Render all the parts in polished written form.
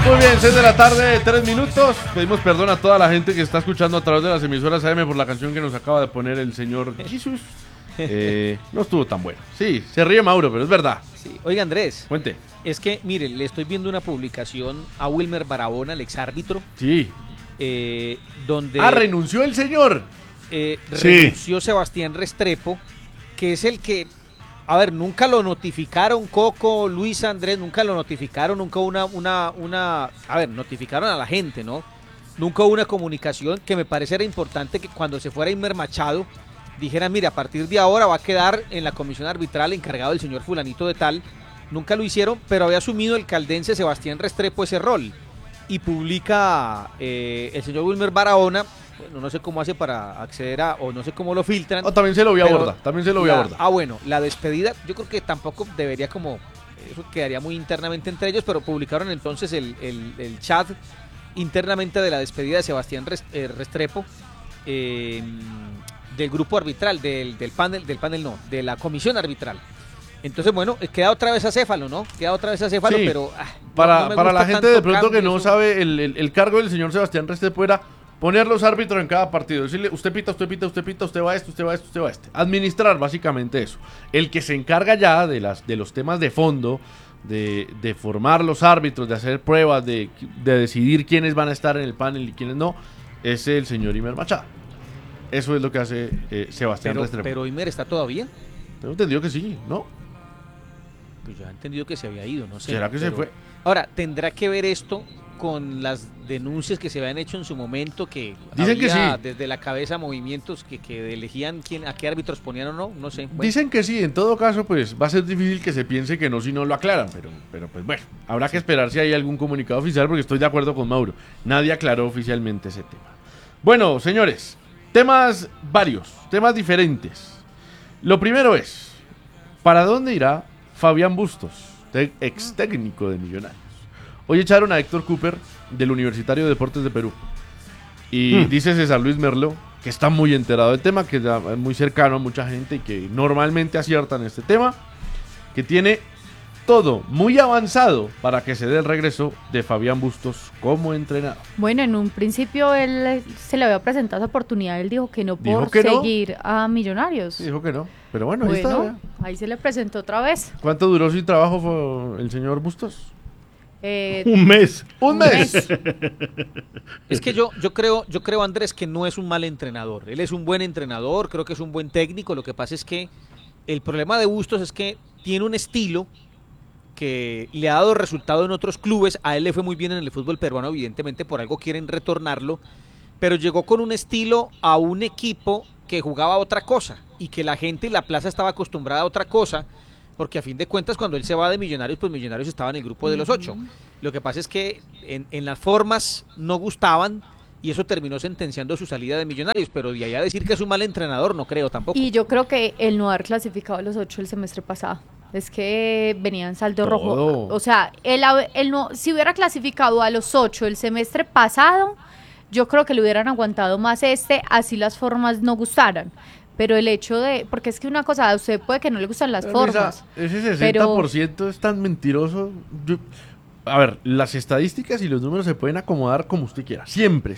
Muy bien, 6 de la tarde, 3 minutos. Pedimos perdón a toda la gente que está escuchando a través de las emisoras AM por la canción que nos acaba de poner el señor Jesús. No estuvo tan bueno. Sí, se ríe Mauro, pero es verdad. Sí. Oiga, Andrés. Cuente. Es que, mire, le estoy viendo una publicación a Wilmer Barahona, el exárbitro. Sí. Donde... renunció el señor. Renunció Sebastián Restrepo, que es el que... A ver, nunca lo notificaron, Coco, Luis Andrés, nunca lo notificaron, nunca notificaron a la gente, ¿no? Nunca hubo una comunicación que me parece era importante que cuando se fuera Imer Machado, dijeran, mire, a partir de ahora va a quedar en la comisión arbitral encargado el señor fulanito de tal. Nunca lo hicieron, pero había asumido el caldense Sebastián Restrepo ese rol. Y publica el señor Wilmer Barahona. Bueno, no sé cómo hace para acceder o no sé cómo lo filtran. También se lo vi a borda, bueno, la despedida, yo creo que tampoco debería eso quedaría muy internamente entre ellos, pero publicaron entonces el chat internamente de la despedida de Sebastián Restrepo, del grupo arbitral, del panel no, de la comisión arbitral. Entonces, bueno, queda otra vez acéfalo, ¿no? Sí, pero... Para la gente de pronto que no sabe, el cargo del señor Sebastián Restrepo era poner los árbitros en cada partido, decirle, usted pita, usted va a este. Administrar básicamente eso. El que se encarga ya de los temas de fondo, de formar los árbitros, de hacer pruebas, de decidir quiénes van a estar en el panel y quiénes no, es el señor Imer Machado. Eso es lo que hace Sebastián Restrepo. Pero Imer está todavía. Tengo entendido que sí, ¿no? Pues yo he entendido que se había ido, no sé. ¿Será que se fue? Ahora, ¿tendrá que ver esto con las denuncias que se habían hecho en su momento, que dicen que sí, desde la cabeza movimientos que elegían a qué árbitros ponían o no? No sé. Bueno. Dicen que sí, en todo caso pues va a ser difícil que se piense que no si no lo aclaran, pero pues bueno, habrá que esperar si hay algún comunicado oficial, porque estoy de acuerdo con Mauro, nadie aclaró oficialmente ese tema. Bueno, señores, temas varios, temas diferentes. Lo primero es, ¿para dónde irá Fabián Bustos, ex técnico de Millonarios? Hoy echaron a Héctor Cooper del Universitario de Deportes de Perú. Y dice César Luis Merlo, que está muy enterado del tema, que es muy cercano a mucha gente y que normalmente aciertan este tema, que tiene todo muy avanzado para que se dé el regreso de Fabián Bustos como entrenador. Bueno, en un principio él se le había presentado esa oportunidad, él dijo que no por seguir a Millonarios. Dijo que no, pero bueno, ahí está. Ahí se le presentó otra vez. ¿Cuánto duró su trabajo el señor Bustos? Un mes. Es que yo creo, Andrés, que no es un mal entrenador. Él es un buen entrenador, creo que es un buen técnico. Lo que pasa es que el problema de Bustos es que tiene un estilo que le ha dado resultado en otros clubes. A él le fue muy bien en el fútbol peruano, evidentemente por algo quieren retornarlo, pero llegó con un estilo a un equipo que jugaba otra cosa y que la gente y la plaza estaba acostumbrada a otra cosa. Porque a fin de cuentas cuando él se va de Millonarios, pues Millonarios estaba en el grupo de los 8. Lo que pasa es que en las formas no gustaban y eso terminó sentenciando su salida de Millonarios, pero de ahí a decir que es un mal entrenador no creo tampoco. Y yo creo que el no haber clasificado a los 8 el semestre pasado, es que venía en saldo rojo. O sea, él no, si hubiera clasificado a los 8 el semestre pasado, yo creo que le hubieran aguantado más así las formas no gustaran. Pero el hecho porque es que una cosa, a usted puede que no le gustan las formas. Ese 60% es tan mentiroso. A ver, las estadísticas y los números se pueden acomodar como usted quiera. Siempre.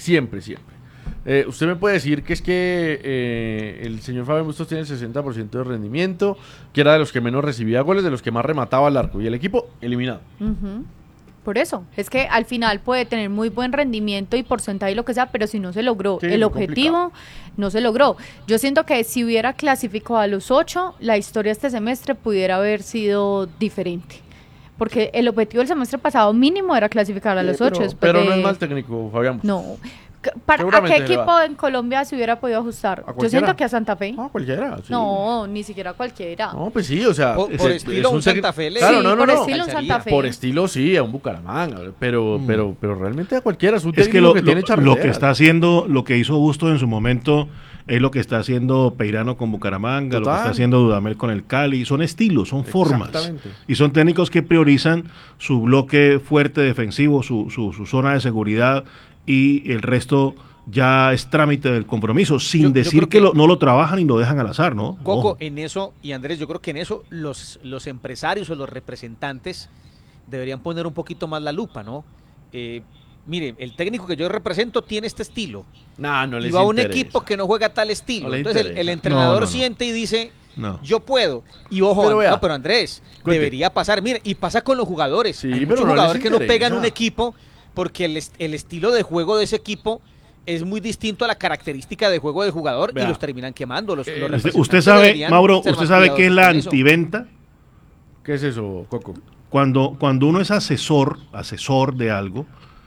Usted me puede decir que es que el señor Fabián Bustos tiene el 60% de rendimiento, que era de los que menos recibía goles, de los que más remataba al arco. Y el equipo eliminado. Por eso, es que al final puede tener muy buen rendimiento y porcentaje y lo que sea, pero si no se logró el objetivo, no se logró. Yo siento que si hubiera clasificado a los 8, la historia este semestre pudiera haber sido diferente. Porque el objetivo del semestre pasado mínimo era clasificar a los 8. Pero no es mal técnico, Fabián Bustos. No. ¿A qué equipo en Colombia se hubiera podido ajustar? Yo siento que a Santa Fe. No, cualquiera. Sí. No, ni siquiera cualquiera. No, pues sí, o sea. Por estilo un Santa Fe. Claro, no. Por estilo un Santa Fe. Por estilo sí, a un Bucaramanga. Pero realmente a cualquiera. Es un técnico que tiene charreras. Lo que está haciendo, lo que hizo Bustos en su momento, es lo que está haciendo Peirano con Bucaramanga, lo que está haciendo Dudamel con el Cali. Son estilos, son formas. Y son técnicos que priorizan su bloque fuerte defensivo, su zona de seguridad, y el resto ya es trámite del compromiso, sin decir que no lo trabajan y lo dejan al azar, ¿no? Coco, en eso, y Andrés, yo creo que en eso los empresarios o los representantes deberían poner un poquito más la lupa, ¿no? mire, el técnico que yo represento tiene este estilo. No les y va a un interesa. equipo que no juega tal estilo. No Entonces el entrenador siente y dice, yo puedo. Y ojo, pero Andrés, debería pasar. Mire, y pasa con los jugadores. Sí, hay pero muchos jugadores que no pegan un un equipo porque el estilo de juego de ese equipo es muy distinto a la característica de juego del jugador y los terminan quemando. Usted sabe, Mauro, usted sabe qué es la antiventa. ¿Qué es eso, Coco? Cuando uno es asesor de algo,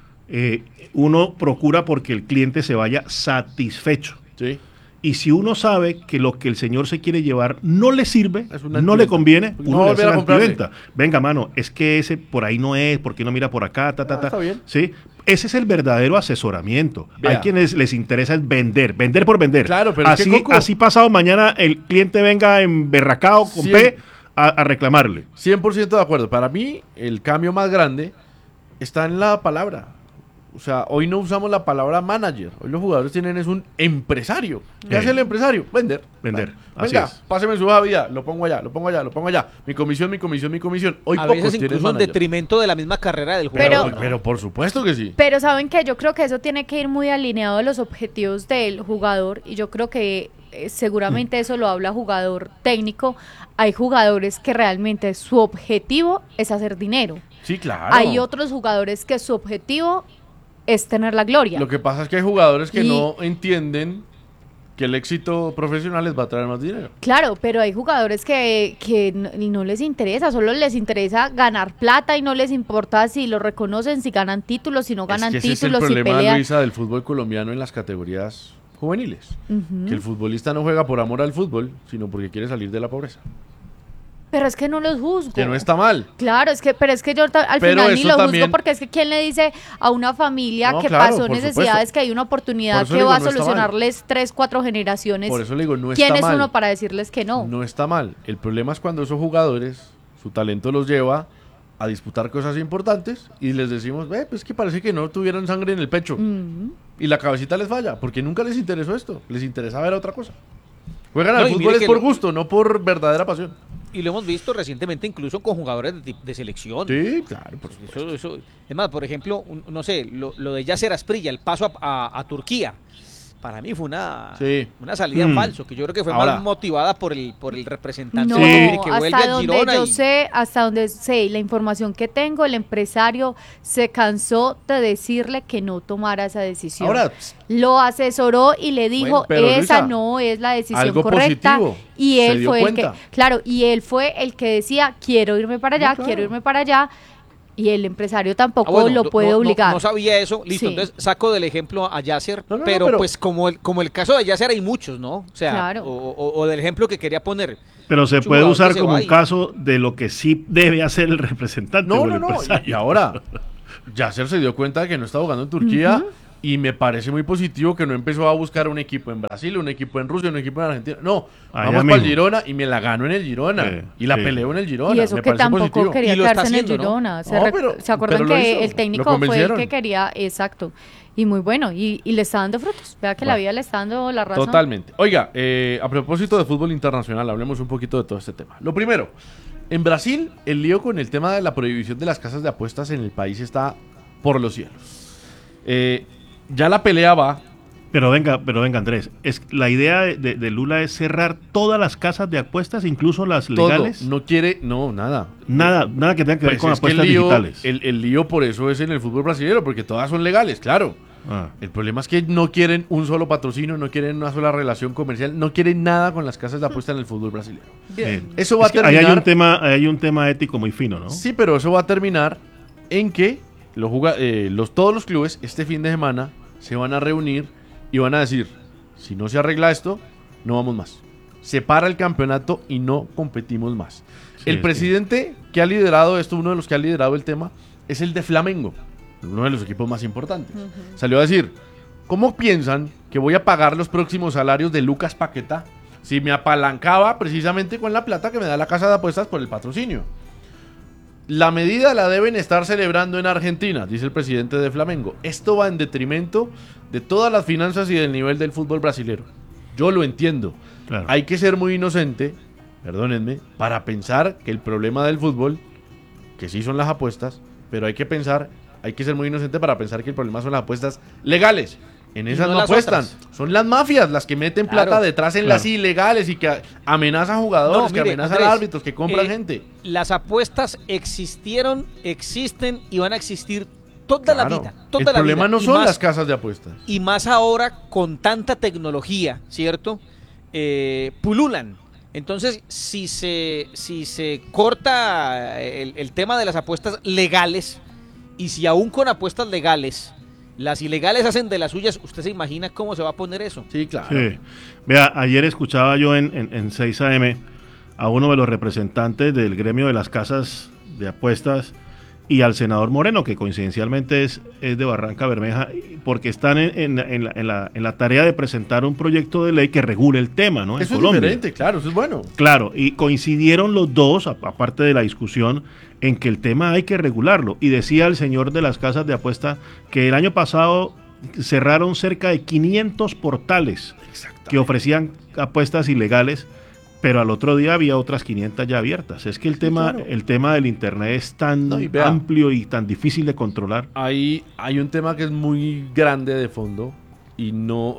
uno procura porque el cliente se vaya satisfecho. Sí. Y si uno sabe que lo que el señor se quiere llevar no le sirve, no le conviene, uno le hace la antiventa. Venga, mano, es que ese por ahí no es, ¿por qué no mira por acá? Está bien. ¿Sí? Ese es el verdadero asesoramiento. Hay quienes les interesa es vender por vender. Claro, pero así pasado mañana el cliente venga emberracado con P a reclamarle. 100% de acuerdo. Para mí, el cambio más grande está en la palabra. O sea, hoy no usamos la palabra manager. Hoy los jugadores tienen es un empresario. ¿Qué hace el empresario? Vender. Venga, páseme su vida, lo pongo allá. Mi comisión. Hoy a veces incluso en detrimento de la misma carrera del jugador. Pero por supuesto que sí. Pero ¿saben qué? Yo creo que eso tiene que ir muy alineado a los objetivos del jugador y yo creo que seguramente eso lo habla jugador técnico. Hay jugadores que realmente su objetivo es hacer dinero. Sí, claro. Hay otros jugadores que su objetivo es tener la gloria. Lo que pasa es que hay jugadores que no entienden que el éxito profesional les va a traer más dinero. Claro, pero hay jugadores que no les interesa, solo les interesa ganar plata y no les importa si lo reconocen, si ganan títulos, si no ganan títulos, si pelean. Ese es el problema, Luisa, del fútbol colombiano en las categorías juveniles. Que el futbolista no juega por amor al fútbol, sino porque quiere salir de la pobreza. Pero es que no los juzgo. Que no está mal. Claro, pero es que yo al final ni lo juzgo porque es que ¿quién le dice a una familia que pasó necesidades, que hay una oportunidad que va a solucionarles 3, 4 generaciones? Por eso le digo, no está mal. ¿Quién es uno para decirles que no? No está mal. El problema es cuando esos jugadores, su talento los lleva a disputar cosas importantes y les decimos, pues que parece que no tuvieran sangre en el pecho. Y la cabecita les falla, porque nunca les interesó esto. Les interesa ver otra cosa. Juegan al fútbol es por gusto, no por verdadera pasión. Y lo hemos visto recientemente incluso con jugadores de selección. Sí, claro. Eso, es más, por ejemplo, no sé, lo de Yasser Asprilla, el paso a Turquía. Para mí fue una salida en falso, que yo creo que fue más motivada por el representante que vuelve al Girona. Hasta donde sé, la información que tengo, el empresario se cansó de decirle que no tomara esa decisión. Ahora, lo asesoró y le dijo, esa Luisa, no es la decisión correcta. Positivo. Y él fue el que, decía, quiero irme para allá. Y el empresario tampoco lo puede obligar. No sabía eso, listo, entonces saco del ejemplo a Yasser, pero pues como el caso de Yasser hay muchos, ¿no? O sea, o del ejemplo que quería poner. Pero se puede usar como un caso de lo que sí debe hacer el representante. Y ahora, Yasser se dio cuenta de que no está jugando en Turquía. Y me parece muy positivo que no empezó a buscar un equipo en Brasil, un equipo en Rusia, un equipo en Argentina. No, vamos para el Girona y me la gano en el Girona. Y la peleo en el Girona. Y eso que tampoco positivo. Quería quedarse en el Girona. ¿Se acuerdan que el técnico fue el que quería? Exacto. Y muy bueno. Y le está dando frutos. Vea que la vida le está dando la razón. Totalmente. Oiga, a propósito de fútbol internacional, hablemos un poquito de todo este tema. Lo primero, en Brasil, el lío con el tema de la prohibición de las casas de apuestas en el país está por los cielos. Ya la pelea va. Pero venga, Andrés, la idea de Lula es cerrar todas las casas de apuestas, incluso las legales. No quiere, nada. Nada que tenga que ver con apuestas digitales. El lío por eso es en el fútbol brasileño, porque todas son legales, claro. El problema es que no quieren un solo patrocinio, no quieren una sola relación comercial, no quieren nada con las casas de apuestas en el fútbol brasileño. Eso va a terminar. Ahí hay un tema ético muy fino, ¿no? Sí, pero eso va a terminar en que todos los clubes este fin de semana se van a reunir y van a decir, si no se arregla esto, no vamos más. Se para el campeonato y no competimos más. El presidente que ha liderado esto, uno de los que ha liderado el tema, es el de Flamengo, uno de los equipos más importantes. Salió a decir, ¿cómo piensan que voy a pagar los próximos salarios de Lucas Paquetá si me apalancaba precisamente con la plata que me da la casa de apuestas por el patrocinio? La medida la deben estar celebrando en Argentina, dice el presidente de Flamengo. Esto va en detrimento de todas las finanzas y del nivel del fútbol brasileño. Yo lo entiendo. Claro. Hay que ser muy inocente, perdónenme, para pensar que el problema del fútbol, que sí son las apuestas, pero hay que pensar hay que ser muy inocente para pensar que el problema son las apuestas legales. En esas no apuestan, son las mafias las que meten plata detrás en las ilegales y que amenazan jugadores, que amenazan árbitros, que compran gente. Las apuestas existieron, existen y van a existir toda la vida. El problema no son las casas de apuestas. Y más ahora con tanta tecnología, ¿cierto? Pululan. Entonces, si se corta el tema de las apuestas legales, y si aún con apuestas legales las ilegales hacen de las suyas, ¿usted se imagina cómo se va a poner eso? Sí, claro. Sí. Vea, ayer escuchaba yo en 6 AM a uno de los representantes del gremio de las casas de apuestas y al senador Moreno, que coincidencialmente es de Barranca Bermeja, porque están en la tarea de presentar un proyecto de ley que regule el tema, ¿no? Eso es diferente, claro, eso es bueno. Claro, y coincidieron los dos, aparte de la discusión, en que el tema hay que regularlo. Y decía el señor de las casas de apuesta que el año pasado cerraron cerca de 500 portales que ofrecían apuestas ilegales, pero al otro día había otras 500 ya abiertas. Es que el tema del internet es tan amplio y tan difícil de controlar. Hay un tema que es muy grande de fondo y no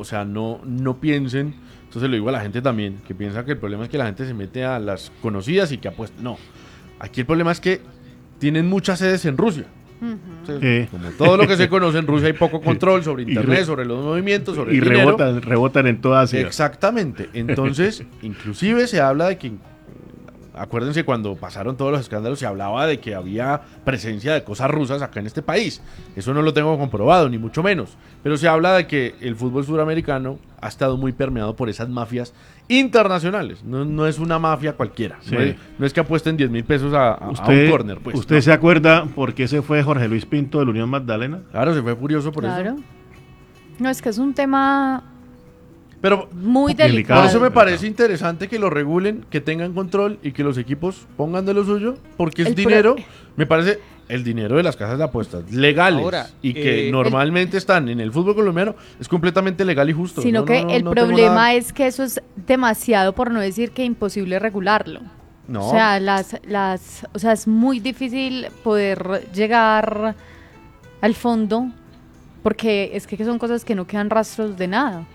piensen, entonces lo digo a la gente también, que piensa que el problema es que la gente se mete a las conocidas y que apuesta. No, aquí el problema es que tienen muchas sedes en Rusia. Entonces, como todo lo que se conoce en Rusia hay poco control sobre internet, sobre los movimientos, sobre el dinero. Rebotan en toda Asia. Exactamente. Entonces, inclusive se habla de que, acuérdense cuando pasaron todos los escándalos, se hablaba de que había presencia de cosas rusas acá en este país. Eso no lo tengo comprobado, ni mucho menos. Pero se habla de que el fútbol suramericano ha estado muy permeado por esas mafias internacionales. No es una mafia cualquiera. Sí. No es que apuesten 10.000 pesos a un córner. Pues, ¿Usted se acuerda por qué se fue Jorge Luis Pinto de la Unión Magdalena? Claro, se fue furioso por eso. No, es que es un tema pero muy delicado. Por eso me parece interesante que lo regulen, que tengan control y que los equipos pongan de lo suyo, porque es dinero, me parece, el dinero de las casas de apuestas legales. Ahora, y que normalmente están en el fútbol colombiano, es completamente legal y justo. Sino que el problema es que eso es demasiado, por no decir que imposible regularlo. No. O sea, o sea, es muy difícil poder llegar al fondo, porque es que son cosas que no quedan rastros de nada.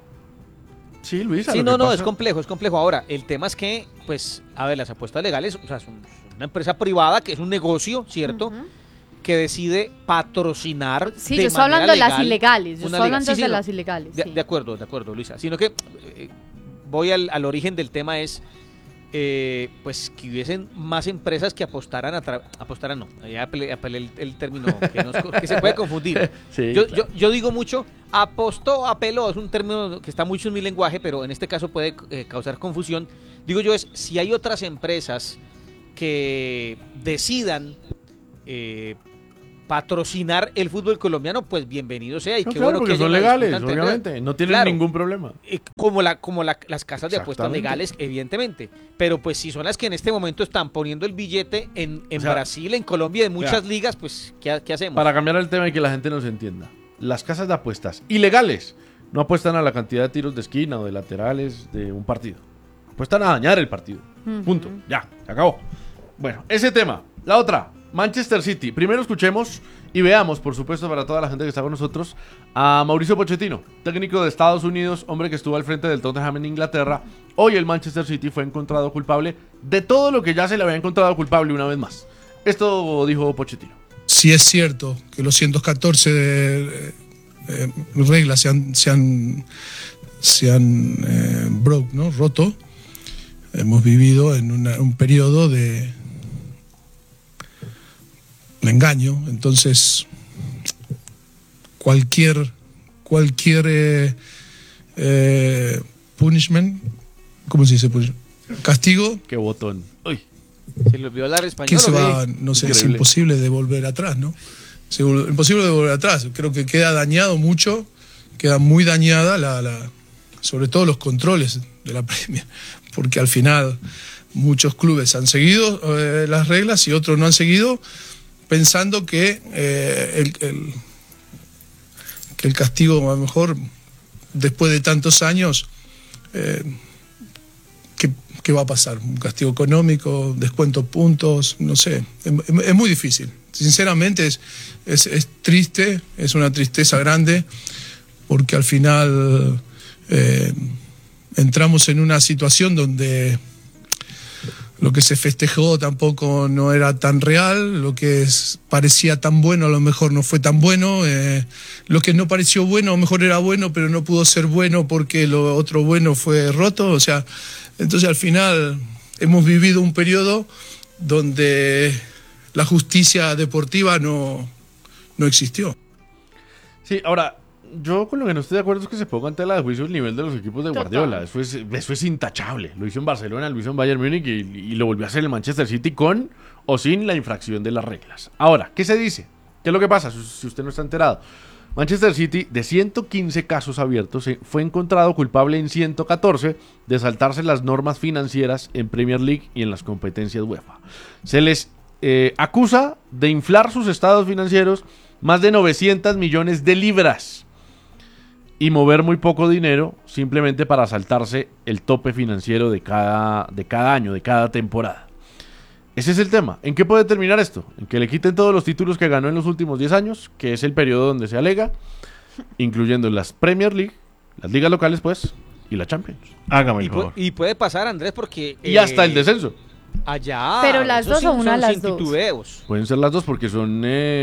Sí, Luisa. Sí, no, es complejo. Ahora, el tema es que, pues, a ver, las apuestas legales, o sea, son una empresa privada que es un negocio, ¿cierto? Que decide patrocinar. Sí, yo estoy hablando de las ilegales. Yo estoy hablando de las ilegales. De acuerdo, Luisa. Sino que voy al origen del tema es, pues, que hubiesen más empresas que apostaran apostaran no, ya apelé el término que se puede confundir. Sí, yo digo mucho, apeló, es un término que está mucho en mi lenguaje, pero en este caso puede causar confusión. Digo yo si hay otras empresas que decidan patrocinar el fútbol colombiano, pues bienvenido sea. Y qué claro, bueno porque que son legales, obviamente, no tienen ningún problema. Como las casas de apuestas legales, evidentemente. Pero pues si son las que en este momento están poniendo el billete en Brasil, en Colombia, en muchas ligas, pues ¿qué hacemos? Para cambiar el tema y que la gente nos entienda, las casas de apuestas ilegales no apuestan a la cantidad de tiros de esquina o de laterales de un partido. Apuestan a dañar el partido. Punto. Ya, se acabó. Bueno, ese tema. La otra, Manchester City. Primero escuchemos y veamos, por supuesto, para toda la gente que está con nosotros, a Mauricio Pochettino, técnico de Estados Unidos, hombre que estuvo al frente del Tottenham en Inglaterra. Hoy el Manchester City fue encontrado culpable de todo lo que ya se le había encontrado culpable una vez más. Esto dijo Pochettino. Si es cierto que los 114 reglas se han roto, hemos vivido en un periodo de engaño. Entonces cualquier punishment, ¿cómo se dice? Castigo. Qué botón. Uy. Se le olvidó hablar español. Que se va, no sé, es imposible de volver atrás, ¿no? Es imposible de volver atrás. Creo que queda dañado mucho, queda muy dañada sobre todo los controles de la Premier, porque al final muchos clubes han seguido las reglas y otros no han seguido, pensando que el castigo, a lo mejor, después de tantos años, ¿qué va a pasar? ¿Un castigo económico? ¿Descuento puntos? No sé. Es muy difícil. Sinceramente es triste, es una tristeza grande, porque al final entramos en una situación donde lo que se festejó tampoco no era tan real, lo que parecía tan bueno a lo mejor no fue tan bueno, lo que no pareció bueno a lo mejor era bueno, pero no pudo ser bueno porque lo otro bueno fue roto. O sea, entonces al final hemos vivido un periodo donde la justicia deportiva no existió. Sí, ahora, yo con lo que no estoy de acuerdo es que se ponga en tela de juicio el nivel de los equipos de Guardiola. Eso es intachable. Lo hizo en Barcelona, lo hizo en Bayern Múnich y lo volvió a hacer en el Manchester City con o sin la infracción de las reglas. Ahora, ¿qué se dice? ¿Qué es lo que pasa? Si usted no está enterado. Manchester City, de 115 casos abiertos, fue encontrado culpable en 114 de saltarse las normas financieras en Premier League y en las competencias UEFA. Se les acusa de inflar sus estados financieros más de 900 millones de libras y mover muy poco dinero simplemente para saltarse el tope financiero de cada año, de cada temporada. Ese es el tema. ¿En qué puede terminar esto? En que le quiten todos los títulos que ganó en los últimos 10 años, que es el periodo donde se alega, incluyendo las Premier League, las ligas locales, pues, y la Champions. Hágame el favor. Y puede pasar, Andrés, porque... Y hasta el descenso. Allá... Pero las dos o una de las dos. Titubeos. Pueden ser las dos porque son...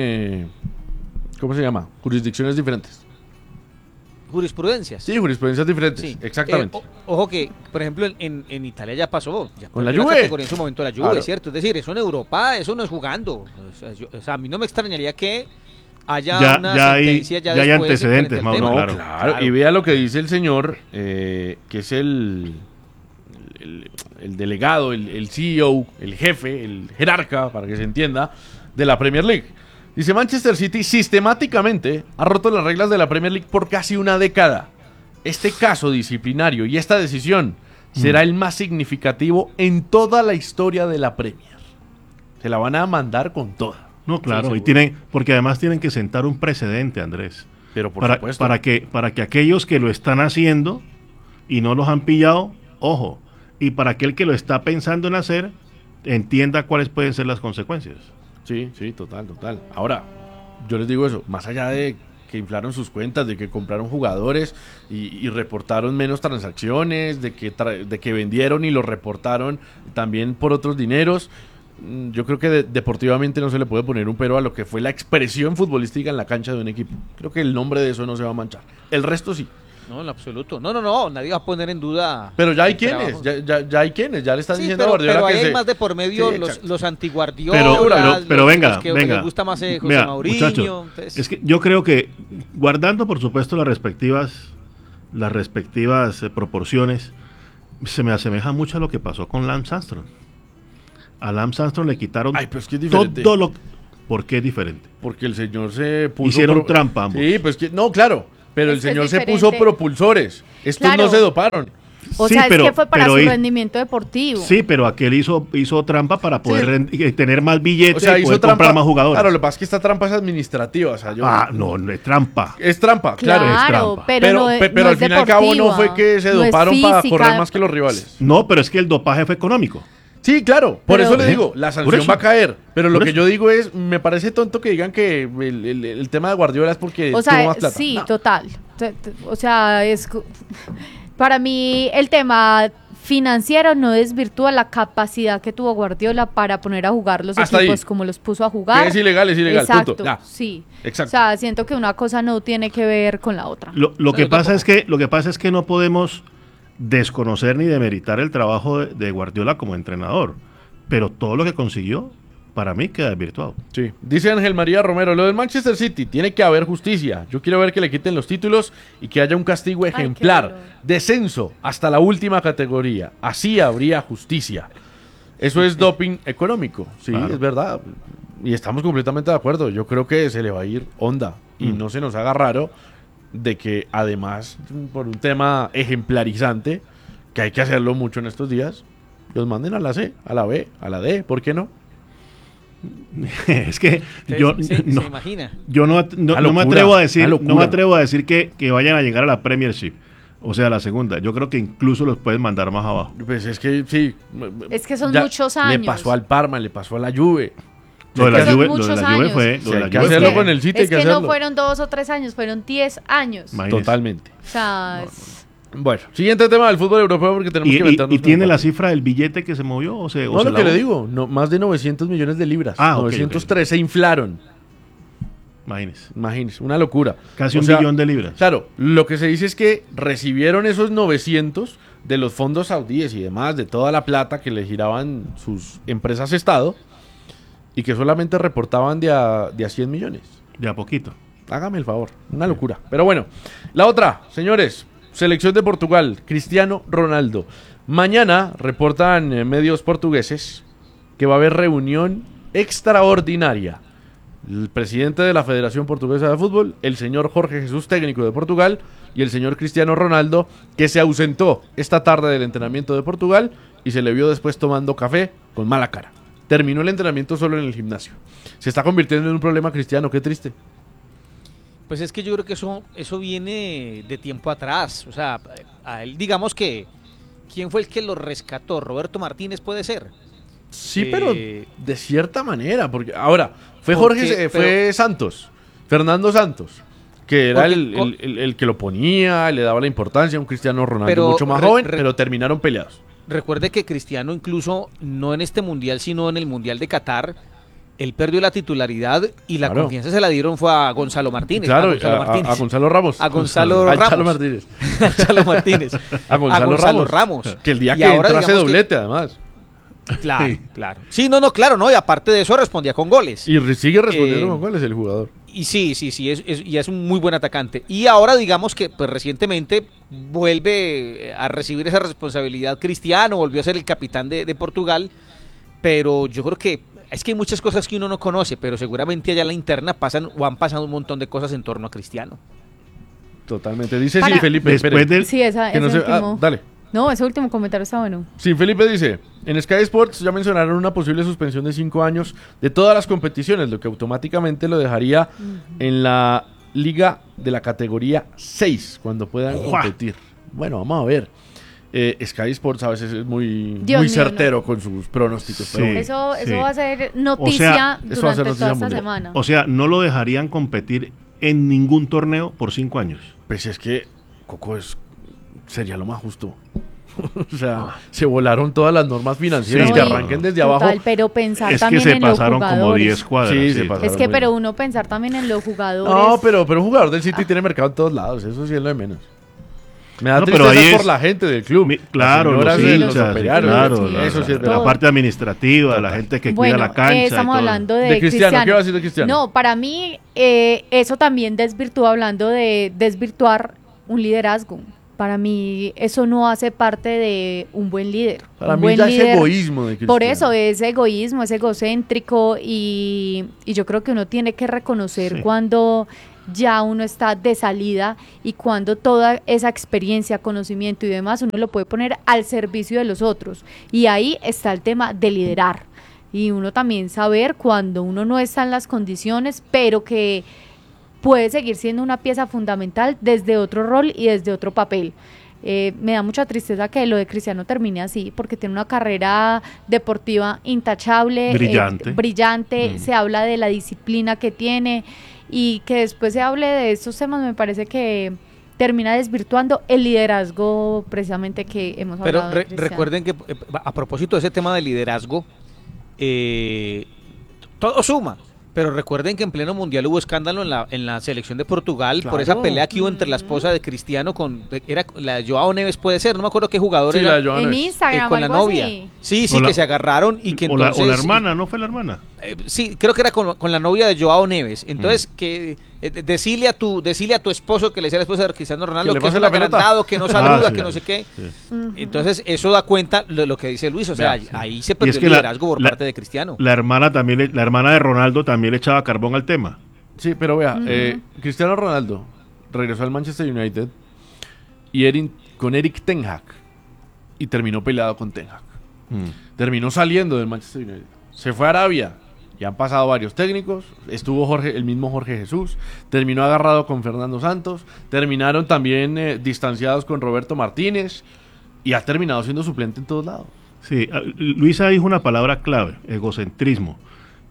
¿cómo se llama? Jurisdicciones diferentes. Jurisprudencias. Sí, jurisprudencias diferentes, Sí. exactamente. Ojo que, por ejemplo, en Italia ya pasó. Ya con la perdió Juve. categoría en su momento la Juve, Claro. ¿cierto? Es decir, eso en Europa, eso no es jugando. O sea, a mí no me extrañaría que haya una sentencia ya hay después antecedentes, frente al Mauro, tema. Claro. Y vea lo que dice el señor, que es el delegado, el CEO, el jefe, el jerarca, para que se entienda, de la Premier League. Dice: Manchester City sistemáticamente ha roto las reglas de la Premier League por casi una década. Este caso disciplinario y esta decisión será el más significativo en toda la historia de la Premier. Se la van a mandar con toda. No, claro, Sí, y porque además tienen que sentar un precedente, Andrés. Pero por supuesto. Para que aquellos que lo están haciendo y no los han pillado, ojo, y para aquel que lo está pensando en hacer, entienda cuáles pueden ser las consecuencias. Sí, total. Ahora, yo les digo eso, más allá de que inflaron sus cuentas, de que compraron jugadores y reportaron menos transacciones, de que vendieron y lo reportaron también por otros dineros, yo creo que deportivamente no se le puede poner un pero a lo que fue la expresión futbolística en la cancha de un equipo. Creo que el nombre de eso no se va a manchar. El resto sí. No, en absoluto. No, nadie va a poner en duda. Pero ya hay quienes, ya hay quienes, ya le están diciendo a Guardiola pero que hay más de por medio Sí, los antiguardiolas, pero venga, los que venga. les gusta más José Vea, Mourinho. muchachos, Entonces... es que yo creo que, guardando por supuesto las respectivas proporciones, se me asemeja mucho a lo que pasó con Lance Armstrong. A Lance Armstrong le quitaron Ay, pero es que es diferente. todo lo... ¿Por qué es diferente? Porque el señor se puso... Hicieron trampa ambos. Sí, pues que... No, claro. Pero el Es que señor es se diferente. puso propulsores. Estos Claro. no se doparon. O Sí, sea, pero- es que fue para pero su hi- rendimiento deportivo. Sí, pero aquel hizo trampa para poder Sí. tener más billetes O sea, y hizo poder trampa. comprar más jugadores. Claro, lo que pasa es que esta trampa es administrativa. O sea, yo... No es trampa. Es trampa, claro. es trampa. pero, no, pero no al es fin y al cabo no fue deportiva, que se no es doparon para física. correr más que los rivales. No, pero es que el dopaje fue económico. Sí, claro. Por Pero- eso le digo, la Por sanción eso. va a caer. Pero lo Por que eso. yo digo es, me parece tonto que digan que el tema de Guardiola es porque O tuvo sea, más plata. sí, No. total. O sea, para mí el tema financiero no desvirtúa la capacidad que tuvo Guardiola para poner a jugar los Hasta equipos ahí. como los puso a jugar. Que es ilegal, Exacto, punto. Ya. sí. Exacto. O sea, siento que una cosa no tiene que ver con la otra. Lo que Pero pasa tampoco. lo que pasa es que no podemos desconocer ni demeritar el trabajo de Guardiola como entrenador, pero todo lo que consiguió para mí queda desvirtuado. Sí. Dice Ángel María Romero, lo del Manchester City, tiene que haber justicia. Yo quiero ver que le quiten los títulos y que haya un castigo qué ejemplar. dolor. Descenso hasta la última categoría. Así habría justicia. Eso es doping económico. Sí, Claro. es verdad. Y estamos completamente de acuerdo. Yo creo que se le va a ir onda. Y no se nos haga raro de que además, por un tema ejemplarizante, que hay que hacerlo mucho en estos días, los manden a la C, a la B, a la D. ¿Por qué no? Es que se imagina. yo no Una me locura, atrevo a decir, una locura. no me atrevo a decir que vayan a llegar a la Premiership, o sea, a la segunda. Yo creo que incluso los pueden mandar más abajo. Pues es que sí. Es que son ya muchos Le años. pasó al Parma, le pasó a la Juve. Lo de la Son Juve, muchos fue... Sí, hay que hacerlo con el City, es que no fueron 2 o 3 años, fueron 10 años. Imagínese. Totalmente. O sea, Bueno, siguiente tema del fútbol europeo porque tenemos que meternos. ¿Y tiene la cifra del billete que se movió? O no, lo que le digo, más de 900 millones de libras. 903 se inflaron. Imagínese, una locura. Casi un billón de libras. Claro, lo que se dice es que recibieron esos 900 de los fondos saudíes y demás, de toda la plata que le giraban sus empresas Estado, y que solamente reportaban de a 100 millones. De a poquito. Hágame el favor, una locura. Pero bueno, la otra, señores, selección de Portugal, Cristiano Ronaldo. Mañana reportan medios portugueses que va a haber reunión extraordinaria. El presidente de la Federación Portuguesa de Fútbol, el señor Jorge Jesús, técnico de Portugal, y el señor Cristiano Ronaldo, que se ausentó esta tarde del entrenamiento de Portugal y se le vio después tomando café con mala cara. Terminó el entrenamiento solo en el gimnasio. Se está convirtiendo en un problema, Cristiano, qué triste. Pues es que yo creo que eso viene de tiempo atrás. O sea, a él, digamos que, ¿quién fue el que lo rescató? ¿Roberto Martínez puede ser? Sí, pero de cierta manera, porque ahora fue Santos, Fernando Santos, que era el que lo ponía, le daba la importancia a un Cristiano Ronaldo mucho más joven, pero terminaron peleados. Recuerde que Cristiano incluso, no en este mundial, sino en el mundial de Qatar, él perdió la titularidad y la confianza se la dieron fue a Gonzalo Martínez. Claro, a Gonzalo Ramos. A Gonzalo Ramos. Chalo Martínez. A Chalo Martínez. A Gonzalo Ramos. Que el día que entra hace doblete, además. Claro, sí. Claro. Sí, claro, ¿no? Y aparte de eso respondía con goles. Y sigue respondiendo con goles el jugador. Y sí, es un muy buen atacante. Y ahora digamos que pues recientemente vuelve a recibir esa responsabilidad Cristiano, volvió a ser el capitán de Portugal, pero yo creo que es que hay muchas cosas que uno no conoce, pero seguramente allá en la interna han pasado un montón de cosas en torno a Cristiano. Totalmente. Dice Sin Felipe. Después del... Sí, dale. No, ese último comentario está bueno. Sin Felipe dice, en Sky Sports ya mencionaron una posible suspensión de 5 años de todas las competiciones, lo que automáticamente lo dejaría en la liga de la categoría 6, cuando puedan competir. Bueno, vamos a ver. Sky Sports a veces es muy certero con sus pronósticos. Sí, pero eso va a ser noticia durante toda esta semana. O sea, no lo dejarían competir en ningún torneo por 5 años. Pues es que, Coco, sería lo más justo. O sea, se volaron todas las normas financieras que arranquen desde abajo. Pero pensar es también que se en los pasaron jugadores. como 10 cuadras. Sí, se pasaron. Es que, pero uno pensar también en los jugadores. No, pero un jugador del City tiene mercado en todos lados. Eso sí es lo de menos. Me da tristeza por la gente del club. Claro, los hinchas, claro, eso sí es la parte administrativa, la gente que cuida la cancha. Estamos hablando de Cristiano. ¿Qué va a decir de Cristiano? No, para mí eso también desvirtúa, hablando de desvirtuar un liderazgo. Para mí eso no hace parte de un buen líder. Para mí ya es egoísmo de Cristiano. Por eso es egoísmo, es egocéntrico y yo creo que uno tiene que reconocer cuando ya uno está de salida y cuando toda esa experiencia, conocimiento y demás uno lo puede poner al servicio de los otros. Y ahí está el tema de liderar. Y uno también saber cuando uno no está en las condiciones, pero que puede seguir siendo una pieza fundamental desde otro rol y desde otro papel. Me da mucha tristeza que lo de Cristiano termine así, porque tiene una carrera deportiva intachable, brillante. Se habla de la disciplina que tiene y que después se hable de estos temas, me parece que termina desvirtuando el liderazgo precisamente que hemos hablado. Pero recuerden que a propósito de ese tema de liderazgo, todo suma. Pero recuerden que en pleno mundial hubo escándalo en la selección de Portugal por esa pelea que hubo entre la esposa de Cristiano era la de Joao Neves, puede ser, no me acuerdo qué jugador era. En Instagram, con la novia. Así. Sí, que se agarraron y que entonces... O la hermana, ¿no fue la hermana? Sí, creo que era con la novia de Joao Neves. Entonces, que decile a tu esposo, que le sea la esposa de Cristiano Ronaldo, que es un agrandado, que no saluda, que no sé qué. Sí. Entonces, eso da cuenta de lo que dice Luis. O sea, ahí se perdió el liderazgo por parte de Cristiano. La hermana de Ronaldo también le echaba carbón al tema. Sí, pero vea, Cristiano Ronaldo regresó al Manchester United y con Erik ten Hag y terminó peleado con ten Hag. Terminó saliendo del Manchester United. Se fue a Arabia. Ya han pasado varios técnicos, estuvo el mismo Jorge Jesús, terminó agarrado con Fernando Santos, terminaron también distanciados con Roberto Martínez y ha terminado siendo suplente en todos lados. Sí, Luisa dijo una palabra clave, egocentrismo.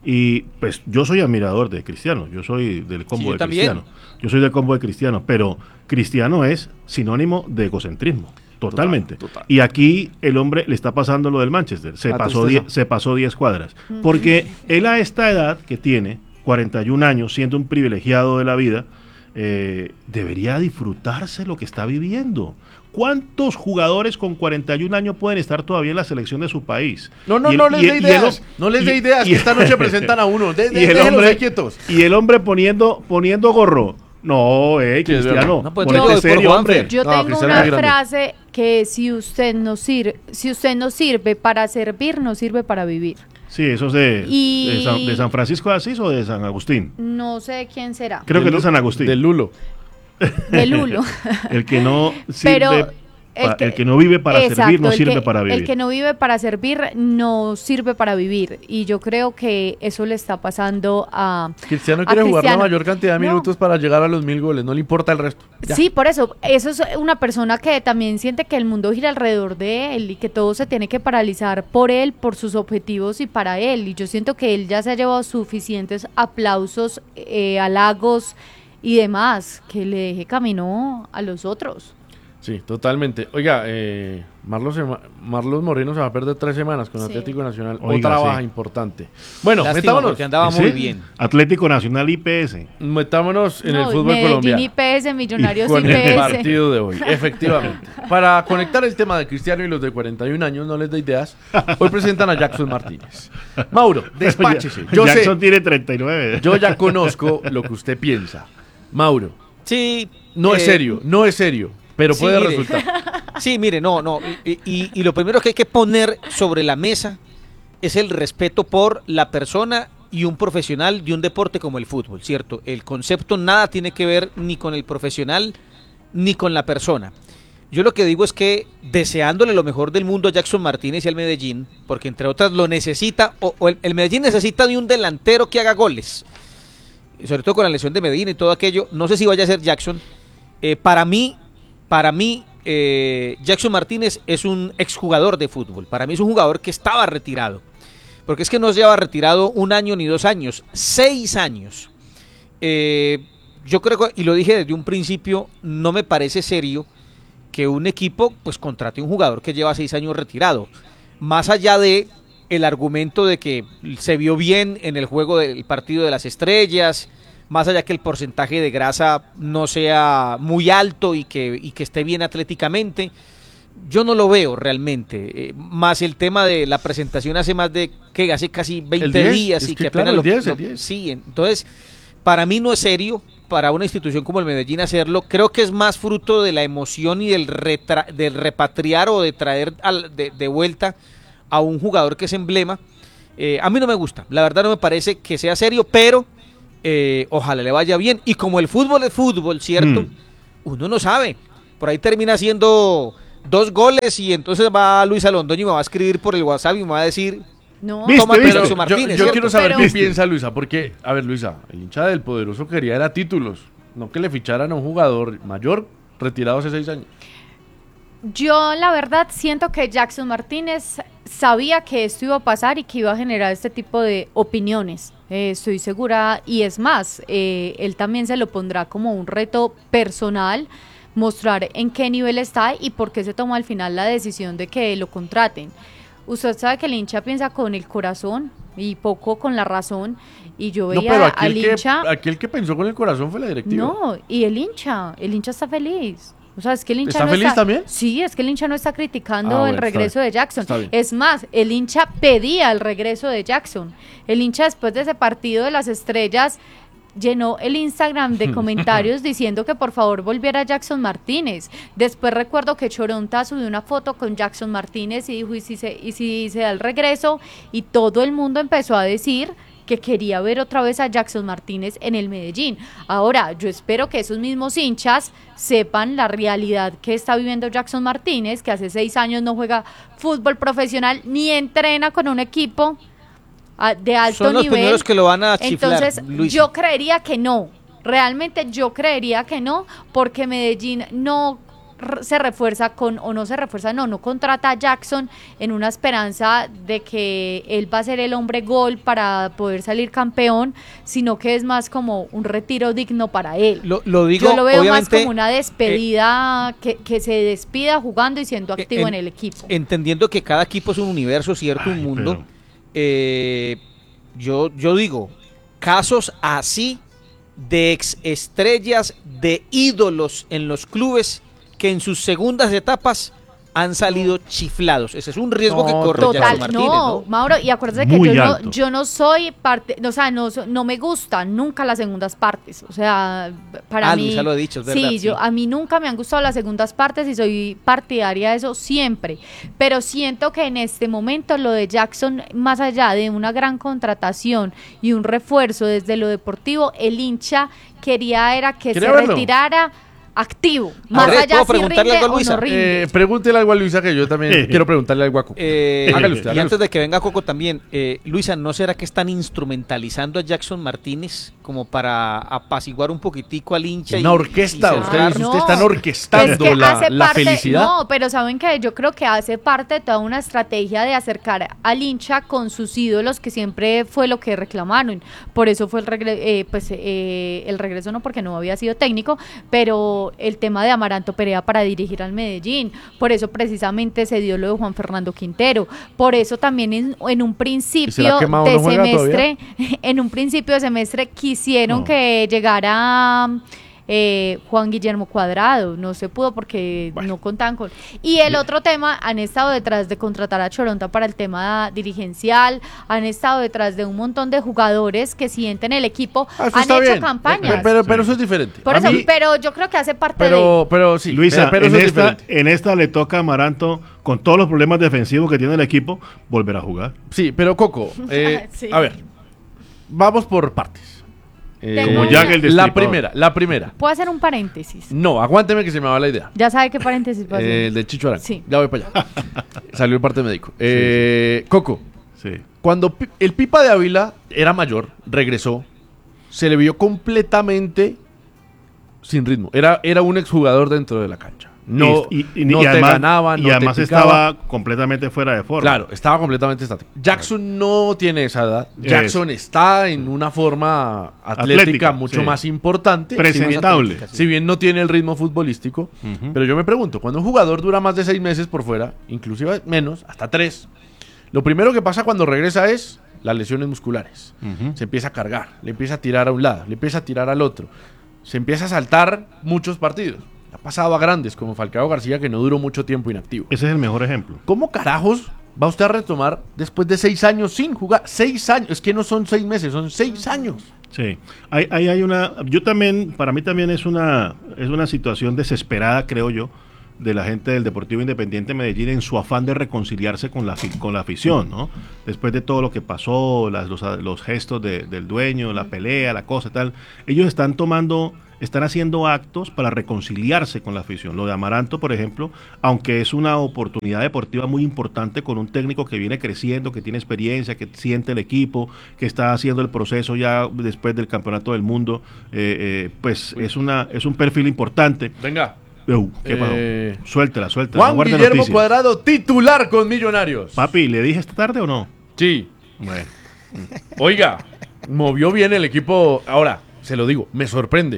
Y pues yo soy admirador de Cristiano, yo soy del combo de también. Cristiano. Yo soy del combo de Cristiano, pero Cristiano es sinónimo de egocentrismo. Totalmente. Total. Y aquí el hombre le está pasando lo del Manchester. Se pasó 10 cuadras. Porque él a esta edad que tiene, 41 años, siendo un privilegiado de la vida, debería disfrutarse lo que está viviendo. ¿Cuántos jugadores con 41 años pueden estar todavía en la selección de su país? No les dé ideas. No les dé ideas, que esta noche presentan a uno. Déjenlos quietos. Y el hombre poniendo gorro. No, Cristiano, no, pues ponete serio, hombre. Yo tengo una frase que si usted no sirve para servir, no sirve para vivir. Sí, eso es de San Francisco de Asís o de San Agustín. No sé de quién será. Creo que es de San Agustín. De Lulo. De Lulo. El que no sirve. El que no vive para servir no sirve para vivir. El que no vive para servir no sirve para vivir. Y yo creo que eso le está pasando a Cristiano quiere jugar la mayor cantidad de minutos para llegar a los 1000 goles. No le importa el resto. Ya. Sí, por eso. Eso es una persona que también siente que el mundo gira alrededor de él y que todo se tiene que paralizar por él, por sus objetivos y para él. Y yo siento que él ya se ha llevado suficientes aplausos, halagos y demás, que le deje camino a los otros. Sí, totalmente. Oiga, Marlos Moreno se va a perder 3 semanas con Atlético Nacional. Otra baja importante. Bueno, metámonos. Porque andaba muy bien. Atlético Nacional IPS. Metámonos en el fútbol colombiano. IPS, Millonarios con IPS. El partido de hoy, efectivamente. Para conectar el tema de Cristiano y los de 41 años, no les da ideas, hoy presentan a Jackson Martínez. Mauro, despáchese. Jackson tiene 39. Yo ya conozco lo que usted piensa. Mauro. Sí. No es serio. Pero puede resultar. Sí, mire, no. Y lo primero que hay que poner sobre la mesa es el respeto por la persona y un profesional de un deporte como el fútbol, ¿cierto? El concepto nada tiene que ver ni con el profesional ni con la persona. Yo lo que digo es que deseándole lo mejor del mundo a Jackson Martínez y al Medellín, porque entre otras lo necesita, o el Medellín necesita de un delantero que haga goles, sobre todo con la lesión de Medina y todo aquello. No sé si vaya a ser Jackson. Para mí, Jackson Martínez es un exjugador de fútbol. Para mí es un jugador que estaba retirado. Porque es que no se lleva retirado 1 año ni 2 años, 6 años. Yo creo que, y lo dije desde un principio, no me parece serio que un equipo pues contrate un jugador que lleva 6 años retirado. Más allá de el argumento de que se vio bien en el juego del partido de las estrellas, más allá que el porcentaje de grasa no sea muy alto y que esté bien atléticamente, yo no lo veo realmente. Más el tema de la presentación hace casi 20 días y que apenas el 10. Sí, entonces para mí no es serio para una institución como el Medellín hacerlo. Creo que es más fruto de la emoción y del repatriar o de traer de vuelta a un jugador que es emblema. A mí no me gusta, la verdad no me parece que sea serio, pero ojalá le vaya bien. Y como el fútbol es fútbol, ¿cierto? Uno no sabe. Por ahí termina haciendo 2 goles y entonces va Luisa Londoño y me va a escribir por el WhatsApp y me va a decir... No, pero Martínez, yo quiero saber qué piensa Luisa, porque, a ver, Luisa, el hincha del Poderoso quería era títulos, no que le ficharan a un jugador mayor retirado hace 6 años. Yo la verdad siento que Jackson Martínez sabía que esto iba a pasar y que iba a generar este tipo de opiniones. Estoy segura, y es más, él también se lo pondrá como un reto personal, mostrar en qué nivel está y por qué se tomó al final la decisión de que lo contraten. Usted sabe que el hincha piensa con el corazón y poco con la razón, y yo veía al hincha... Aquel que pensó con el corazón fue la directiva. No, y el hincha está feliz. O sea, es que el hincha ¿Está feliz también? Sí, es que el hincha no está criticando el regreso de Jackson. Es más, el hincha pedía el regreso de Jackson. El hincha después de ese partido de las estrellas llenó el Instagram de comentarios diciendo que por favor volviera Jackson Martínez. Después recuerdo que Choronta subió una foto con Jackson Martínez y dijo, ¿y si se da el regreso? Y todo el mundo empezó a decir que quería ver otra vez a Jackson Martínez en el Medellín. Ahora, yo espero que esos mismos hinchas sepan la realidad que está viviendo Jackson Martínez, que hace 6 años no juega fútbol profesional ni entrena con un equipo de alto nivel. Son los primeros que lo van a chiflar, entonces, Luisa. Yo creería que no. Realmente yo creería que no, porque Medellín no se refuerza no contrata a Jackson en una esperanza de que él va a ser el hombre gol para poder salir campeón, sino que es más como un retiro digno para él. Lo digo, yo lo veo más como una despedida, que se despida jugando y siendo activo en el equipo. Entendiendo que cada equipo es un universo, cierto, un mundo. Yo digo, casos así de ex estrellas, de ídolos en los clubes que en sus segundas etapas han salido chiflados. Ese es un riesgo que corre Jackson Martínez, ¿no? Mauro, y acuérdate que yo no soy parte, o sea, no me gustan nunca las segundas partes. O sea, para mí... Luisa lo ha dicho, es verdad. Sí, a mí nunca me han gustado las segundas partes y soy partidaria de eso siempre. Pero siento que en este momento lo de Jackson, más allá de una gran contratación y un refuerzo desde lo deportivo, el hincha quería se retirara activo, más allá si rinde o no rinde. Pregúntele algo a Luisa, que yo también quiero preguntarle algo a Coco. Hágale usted. Y antes de que venga Coco también, Luisa, ¿no será que están instrumentalizando a Jackson Martínez como para apaciguar un poquitico al hincha? Una orquesta, ustedes están orquestando la felicidad. No, pero saben que yo creo que hace parte de toda una estrategia de acercar al hincha con sus ídolos, que siempre fue lo que reclamaron. Por eso fue el regreso, no porque no había sido técnico, pero el tema de Amaranto Perea para dirigir al Medellín, por eso precisamente se dio lo de Juan Fernando Quintero, por eso también en un principio de semestre, quisieron que llegara Juan Guillermo Cuadrado, no se pudo porque no contaban con... Y el otro tema, han estado detrás de contratar a Choronta para el tema dirigencial, han estado detrás de un montón de jugadores que sienten el equipo, han hecho campañas. Pero eso es diferente. Por eso, pero yo creo que hace parte pero sí, Luisa, pero en esta le toca a Amaranto, con todos los problemas defensivos que tiene el equipo, volver a jugar. Sí, pero Coco, sí. A ver, vamos por partes. Como Jack el Destripador. La primera. ¿Puedo hacer un paréntesis? No, aguánteme que se me va la idea. Ya sabe qué paréntesis va a hacer. El de Chicho Arango. Sí. Ya voy para allá. Salió el parte médico. Coco, sí. Cuando el Pipa de Ávila era mayor, regresó, se le vio completamente sin ritmo. Era un exjugador dentro de la cancha. No te ganaban, y además estaba completamente fuera de forma. Claro, estaba completamente estático. Jackson no tiene esa edad. Jackson está en una forma atlética mucho más importante. Presentable. Si bien no tiene el ritmo futbolístico. Pero yo me pregunto, cuando un jugador dura más de 6 meses por fuera, inclusive menos, hasta 3, lo primero que pasa cuando regresa es las lesiones musculares. Se empieza a cargar, le empieza a tirar a un lado, le empieza a tirar al otro. Se empieza a saltar muchos partidos. Ha pasado a grandes como Falcao García, que no duró mucho tiempo inactivo. Ese es el mejor ejemplo. ¿Cómo carajos va usted a retomar después de 6 años sin jugar? 6 años, es que no son 6 meses, son 6 años. Sí, hay una, para mí también es una situación desesperada, creo yo, de la gente del Deportivo Independiente Medellín en su afán de reconciliarse con la afición, ¿no? Después de todo lo que pasó, los gestos del dueño, la pelea, la cosa y tal, ellos están haciendo actos para reconciliarse con la afición. Lo de Amaranto, por ejemplo, aunque es una oportunidad deportiva muy importante con un técnico que viene creciendo, que tiene experiencia, que siente el equipo, que está haciendo el proceso ya después del Campeonato del Mundo, pues es un perfil importante. Venga. ¿Qué pasó? Suéltela. Juan Guillermo Cuadrado, titular con Millonarios. Papi, ¿le dije esta tarde o no? Sí. Bueno. Oiga, movió bien el equipo. Ahora, se lo digo, me sorprende.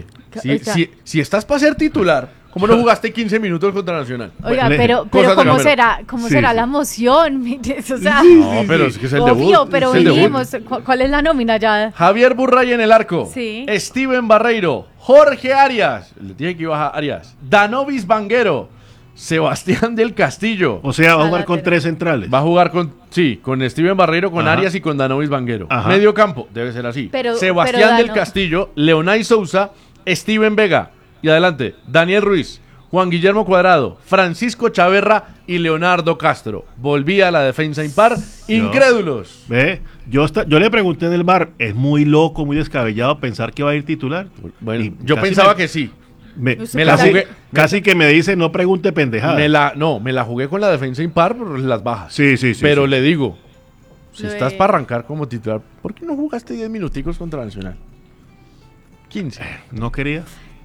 Si estás para ser titular, ¿cómo no jugaste 15 minutos contra Nacional? Oiga, pero ¿cómo será la emoción? O sea, pero es que es el obvio, debut. Pero dijimos, ¿cuál es la nómina ya? Javier Burray en el arco. Sí. Steven Barreiro. Jorge Arias. Le dije que iba a Arias. Danovis Vanguero. Sebastián del Castillo. O sea, va a jugar con 3 centrales. Va a jugar con Steven Barreiro, con Arias y con Danovis Vanguero. Medio campo, debe ser así. Sebastián del Castillo, Leonay Sousa, Steven Vega. Y adelante, Daniel Ruiz, Juan Guillermo Cuadrado, Francisco Chaverra y Leonardo Castro. Volvía a la defensa impar, incrédulos. Yo le pregunté en el bar, es muy loco, muy descabellado pensar que va a ir titular. Bueno, yo pensaba que sí. Me la jugué. Casi que me dice, no pregunte pendejada. Me la jugué con la defensa impar por las bajas. Sí. Pero le digo, si estás para arrancar como titular, ¿por qué no jugaste 10 minuticos contra Nacional? 15. ¿No quería?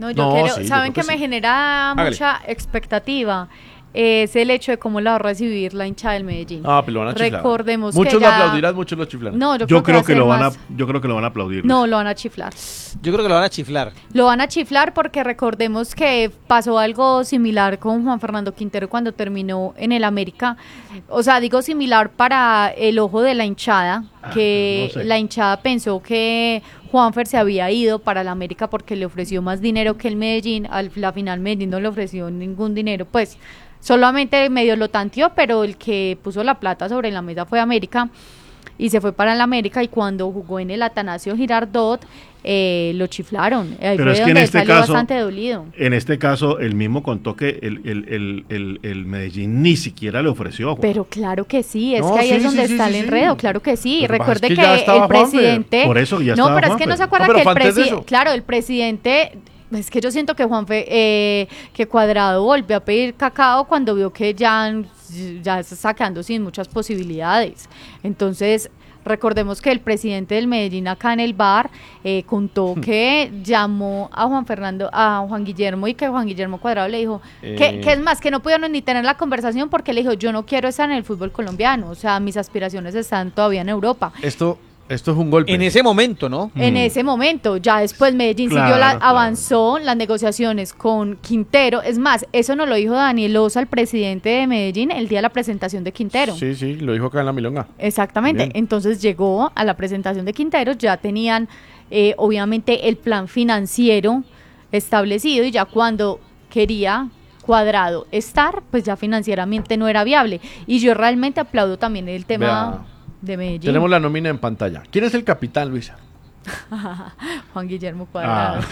No, ¿saben qué me genera mucha expectativa? Es el hecho de cómo la va a recibir la hinchada del Medellín. Ah, pero lo van a chiflar. Recordemos muchos que lo aplaudirán, muchos lo chiflarán. No, yo creo que lo van a aplaudir. No, lo van a chiflar. Yo creo que lo van a chiflar. Lo van a chiflar porque recordemos que pasó algo similar con Juan Fernando Quintero cuando terminó en el América. O sea, digo similar para el ojo de la hinchada, que no sé. La hinchada pensó que Juanfer se había ido para el América porque le ofreció más dinero que el Medellín. A la final Medellín no le ofreció ningún dinero, pues solamente medio lo tanteó, pero el que puso la plata sobre la mesa fue América y se fue para el América, y cuando jugó en el Atanasio Girardot lo chiflaron. Ahí pero fue es que donde en este salió caso, bastante dolido. En este caso, él mismo contó que el Medellín ni siquiera le ofreció a Juan. Pero claro que sí, es que ahí es donde está el enredo, claro que sí. Pero recuerde que el presidente... Por eso ya no, pero Juanfer. Es que no se acuerda que el presidente... Es que yo siento que que Cuadrado volvió a pedir cacao cuando vio que ya se está quedando sin muchas posibilidades. Entonces, recordemos que el presidente del Medellín acá en el bar contó que llamó a Juan Guillermo, y que Juan Guillermo Cuadrado le dijo que es más, que no pudieron ni tener la conversación porque le dijo: yo no quiero estar en el fútbol colombiano, o sea, mis aspiraciones están todavía en Europa. Esto es un golpe. En ese momento, ¿no? En ese momento. Ya después Medellín avanzó las negociaciones con Quintero. Es más, eso nos lo dijo Daniel Osa, el presidente de Medellín, el día de la presentación de Quintero. Sí, lo dijo acá en la Milonga. Exactamente. Bien. Entonces llegó a la presentación de Quintero, ya tenían obviamente el plan financiero establecido, y ya cuando quería Cuadrado estar, pues ya financieramente no era viable. Y yo realmente aplaudo también el tema... de Medellín. Tenemos la nómina en pantalla. ¿Quién es el capitán, Luisa? Juan Guillermo Cuadrado.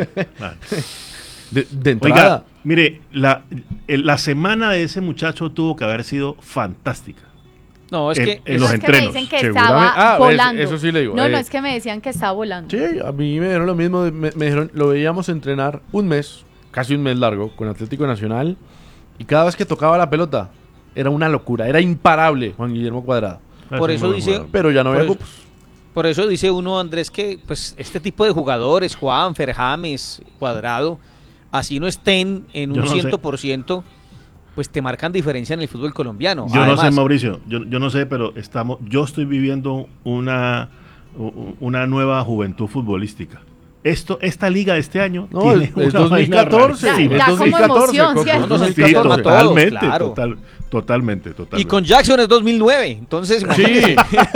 De entrada. Oiga, mire, la semana de ese muchacho tuvo que haber sido fantástica. No, es que... En los entrenos. Me dicen que estaba volando. Eso sí le digo. No, es que me decían que estaba volando. Sí, a mí me dijeron lo mismo. Me dijeron, lo veíamos entrenar un mes, casi un mes largo, con Atlético Nacional, y cada vez que tocaba la pelota, era una locura. Era imparable Juan Guillermo Cuadrado. Por eso dice, pero ya no veo. Por eso dice uno, Andrés, que pues este tipo de jugadores, Juanfer, James, Cuadrado, así no estén en un 100%, pues te marcan diferencia en el fútbol colombiano. Yo no sé, Mauricio, yo no sé, pero yo estoy viviendo una nueva juventud futbolística. Esta liga de este año tiene es 2014. Sí, da como emoción, ¿cierto? Sí, totalmente, claro. Totalmente. Y con Jackson es 2009, entonces... Sí.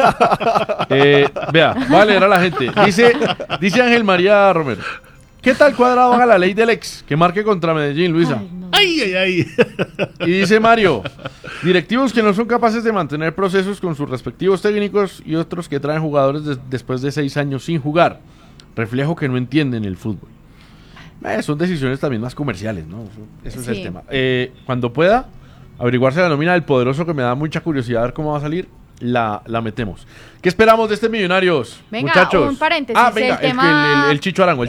Vea, va a leer a la gente. Dice Ángel María Romero: ¿qué tal Cuadrado haga la ley del ex? Que marque contra Medellín, Luisa. Ay. Y dice Mario: directivos que no son capaces de mantener procesos con sus respectivos técnicos, y otros que traen jugadores después de 6 años sin jugar. Reflejo que no entienden el fútbol. Son decisiones también más comerciales, ¿no? Eso es el tema. Cuando pueda averiguarse la nómina del Poderoso, que me da mucha curiosidad a ver cómo va a salir, la metemos. ¿Qué esperamos de este Millonarios, muchachos? Un paréntesis. El Chicho Arango.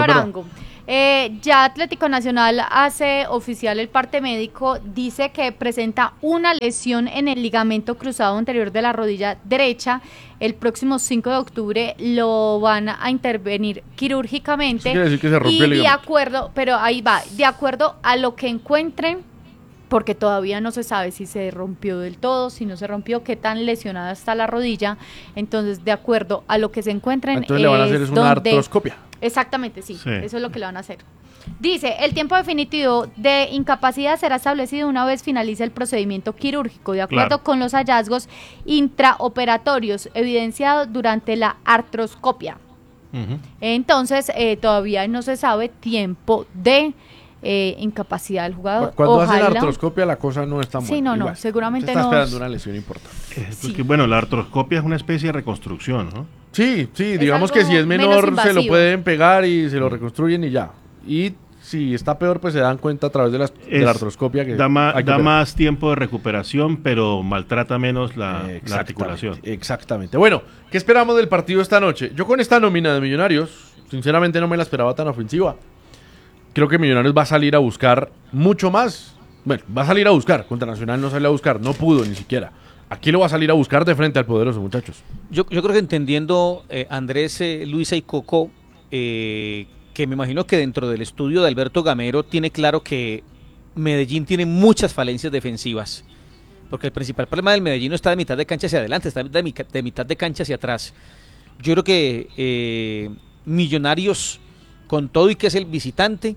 Ya Atlético Nacional hace oficial el parte médico, dice que presenta una lesión en el ligamento cruzado anterior de la rodilla derecha. El próximo 5 de octubre lo van a intervenir quirúrgicamente. Eso quiere decir que se rompió el ligamento. De acuerdo a lo que encuentren, porque todavía no se sabe si se rompió del todo, si no se rompió, qué tan lesionada está la rodilla. Entonces, de acuerdo a lo que se encuentren, entonces le van a hacer una artroscopia. Exactamente, sí, eso es lo que le van a hacer. Dice, el tiempo definitivo de incapacidad será establecido una vez finalice el procedimiento quirúrgico, de acuerdo con los hallazgos intraoperatorios evidenciados durante la artroscopia. Entonces, todavía no se sabe tiempo de incapacidad del jugador. Cuando hacen la artroscopia la cosa no es tan buena. Sí, no, seguramente no. Está esperando una lesión importante. Porque, bueno, la artroscopia es una especie de reconstrucción, ¿no? Sí, digamos que si es menor se lo pueden pegar y se lo reconstruyen y ya. Y si está peor, pues se dan cuenta a través de la artroscopia que da más tiempo de recuperación, pero maltrata menos la articulación. Exactamente. Bueno, ¿qué esperamos del partido esta noche? Yo con esta nómina de Millonarios, sinceramente no me la esperaba tan ofensiva. Creo que Millonarios va a salir a buscar mucho más. Bueno, va a salir a buscar. Contra Nacional no salió a buscar, no pudo ni siquiera. Aquí lo va a salir a buscar de frente al Poderoso, muchachos. Yo creo que entendiendo, Andrés, Luisa y Coco, que me imagino que dentro del estudio de Alberto Gamero tiene claro que Medellín tiene muchas falencias defensivas, porque el principal problema del Medellín no está de mitad de cancha hacia adelante, está de mitad de cancha hacia atrás. Yo creo que Millonarios, con todo y que es el visitante,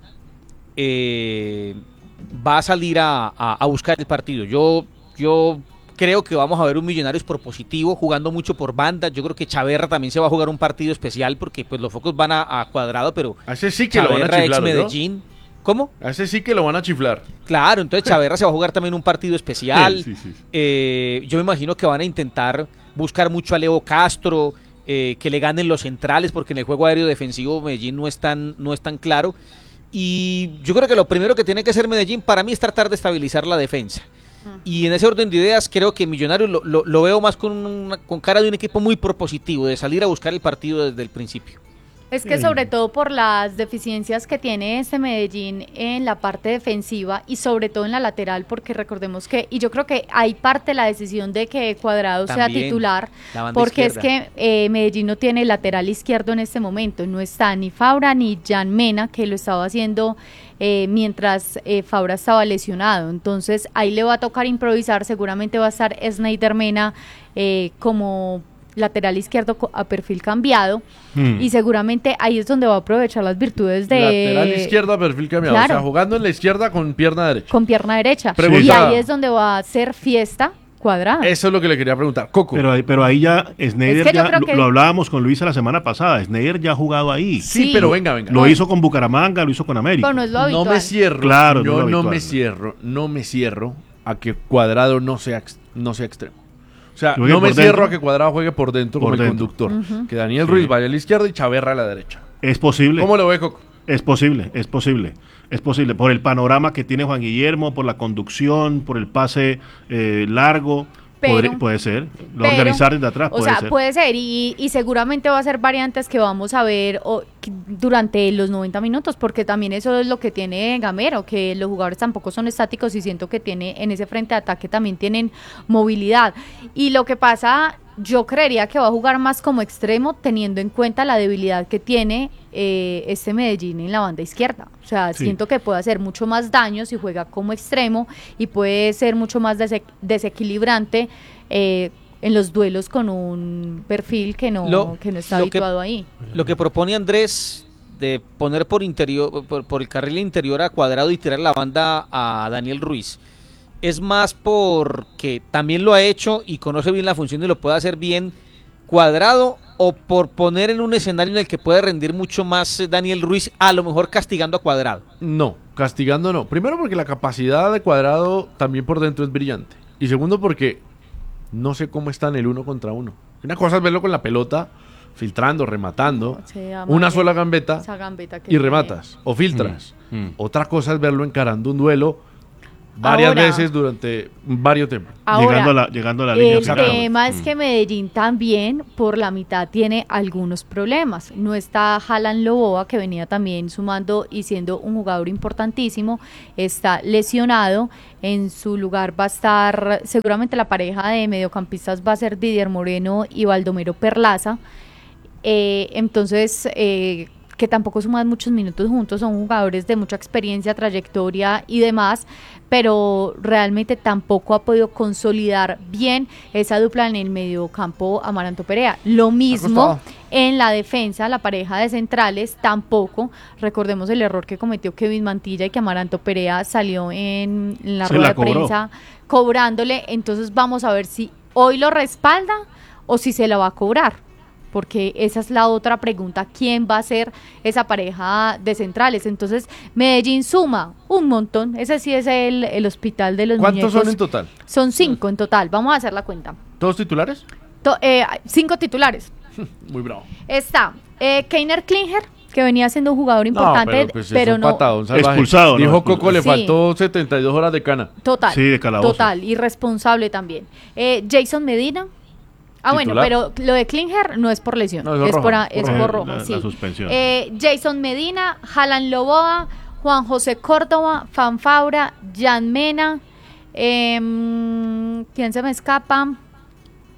va a salir a buscar el partido. Yo creo que vamos a ver un Millonarios propositivo, jugando mucho por banda. Yo creo que Chaverra también se va a jugar un partido especial, porque pues los focos van a Cuadrado, pero a ese sí que lo van a chiflar, ex Medellín, ¿no? ¿Cómo? A ese sí que lo van a chiflar. Claro, entonces Chaverra se va a jugar también un partido especial. Sí. Yo me imagino que van a intentar buscar mucho a Leo Castro, que le ganen los centrales, porque en el juego aéreo defensivo Medellín no es tan claro. Y yo creo que lo primero que tiene que hacer Medellín para mí es tratar de estabilizar la defensa. Y en ese orden de ideas creo que Millonarios lo veo más con cara de un equipo muy propositivo, de salir a buscar el partido desde el principio. Es que sobre todo por las deficiencias que tiene este Medellín en la parte defensiva y sobre todo en la lateral, porque recordemos que, y yo creo que hay parte de la decisión de que Cuadrado sea titular, porque izquierda. Es que Medellín no tiene lateral izquierdo en este momento, no está ni Fabra ni Jan Mena, que lo estaba haciendo mientras Fabra estaba lesionado, entonces ahí le va a tocar improvisar, seguramente va a estar Snyder Mena como lateral izquierdo a perfil cambiado, y seguramente ahí es donde va a aprovechar las virtudes de... Lateral izquierdo a perfil cambiado, claro. O sea, jugando en la izquierda con pierna derecha. Con pierna derecha. Y ahí es donde va a hacer fiesta Cuadrado. Eso es lo que le quería preguntar. Coco. Pero ahí ya, Sneijder, lo hablábamos con Luisa la semana pasada, Sneijder ya ha jugado ahí. Sí, pero venga. Lo hizo con Bucaramanga, lo hizo con América. Pero no es lo habitual. No me cierro. Claro, yo no me cierro a que Cuadrado no sea extremo. O sea, no me cierro a que Cuadrado juegue por dentro como el conductor. Que Daniel Ruiz vaya a la izquierda y Chaverra a la derecha. Es posible. ¿Cómo lo ve, Coco? Es posible. Por el panorama que tiene Juan Guillermo, por la conducción, por el pase largo. Puede ser. Organizar desde atrás puede ser. Puede ser. Y seguramente va a ser variantes que vamos a ver durante los 90 minutos, porque también eso es lo que tiene Gamero, que los jugadores tampoco son estáticos y siento que en ese frente de ataque también tienen movilidad. Y lo que pasa, yo creería que va a jugar más como extremo, teniendo en cuenta la debilidad que tiene este Medellín en la banda izquierda. O sea, siento que puede hacer mucho más daño si juega como extremo y puede ser mucho más desequilibrante en los duelos con un perfil que no está habituado ahí. Lo que propone Andrés de poner por el carril interior a Cuadrado y tirar la banda a Daniel Ruiz es más porque también lo ha hecho y conoce bien la función y lo puede hacer bien Cuadrado, o por poner en un escenario en el que puede rendir mucho más Daniel Ruiz, a lo mejor castigando a Cuadrado. No, castigando no. Primero porque la capacidad de Cuadrado también por dentro es brillante. Y segundo porque no sé cómo está en el 1 contra 1. Una cosa es verlo con la pelota, filtrando, rematando, una sola gambeta y rematas, o filtras. Otra cosa es verlo encarando un duelo varias veces durante varios tiempos. Llegando a la línea. El tema es que Medellín también por la mitad tiene algunos problemas. No está Haaland Loboa, que venía también sumando y siendo un jugador importantísimo. Está lesionado. En su lugar va a estar seguramente la pareja de mediocampistas va a ser Didier Moreno y Baldomero Perlaza. Entonces que tampoco suman muchos minutos juntos, son jugadores de mucha experiencia, trayectoria y demás, pero realmente tampoco ha podido consolidar bien esa dupla en el mediocampo Amaranto Perea. Lo mismo en la defensa, la pareja de centrales tampoco. Recordemos el error que cometió Kevin Mantilla y que Amaranto Perea salió en la rueda de prensa cobrándole. Entonces vamos a ver si hoy lo respalda o si se la va a cobrar, porque esa es la otra pregunta, ¿quién va a ser esa pareja de centrales? Entonces, Medellín suma un montón, ese sí es el hospital de los muñecos. ¿Cuántos son en total? Son 5 en total, vamos a hacer la cuenta. ¿Todos titulares? 5 titulares. Muy bravo. Está Keiner Klinger, que venía siendo un jugador importante, pero no. Expulsado. Dijo Coco, le faltó 72 horas de cana. Total. Sí, de calabozo. Total, irresponsable también. Jason Medina. Bueno, pero lo de Klinger no es por lesión, es por roja. Sí. La suspensión. Jason Medina, Haaland Loboa, Juan José Córdoba, Fanfabra, Jan Mena, ¿quién se me escapa?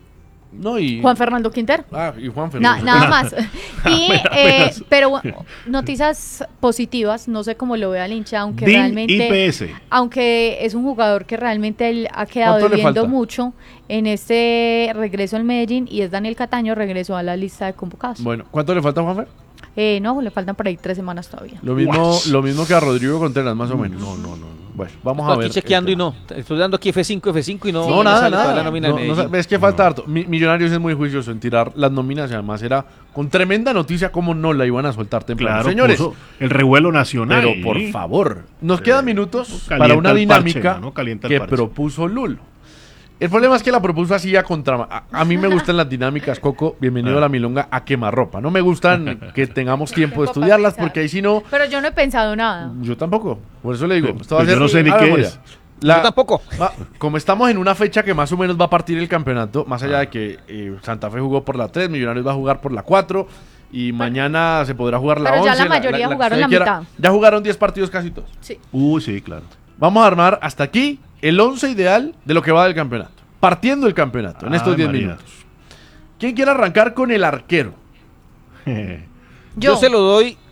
No, y Juan Fernando Quintero. y Juan Fernando. Nada más. Pero noticias positivas, no sé cómo lo vea el hincha, aunque DIN realmente IPS. aunque es un jugador que realmente él ha quedado debiendo mucho en este regreso al Medellín, y es Daniel Cataño, regresó a la lista de convocados. Bueno, ¿cuánto le falta a Juanfer? No, le faltan por ahí 3 semanas todavía. Lo mismo que a Rodrigo Contreras, más o menos. No. Bueno, vamos a ver. Estoy chequeando y no. Estoy dando aquí F5 y no. No, nada. La nómina Es que falta harto. Millonarios es muy juicioso en tirar las nóminas y además era con tremenda noticia cómo no la iban a soltar temprano. Claro, señores. El revuelo nacional. Pero por favor, nos quedan minutos para una dinámica que propuso Lulo. El problema es que la propuso así a mí me gustan las dinámicas, Coco, bienvenido a la milonga, a quemarropa. No me gustan que tengamos tiempo de estudiarlas porque ahí sí no... Pero yo no he pensado nada. Yo tampoco, por eso le digo. Esto va a ser yo no sé ni qué es. Yo tampoco. Como estamos en una fecha que más o menos va a partir el campeonato, más allá de que Santa Fe jugó por la 3, Millonarios va a jugar por la 4 y mañana se podrá jugar la 11. Pero ya la mayoría jugaron la mitad. Ya jugaron 10 partidos casi todos. Sí. Sí, claro. Vamos a armar hasta aquí el 11 ideal de lo que va del campeonato. Partiendo el campeonato en estos 10 minutos. ¿Quién quiere arrancar con el arquero? Yo se lo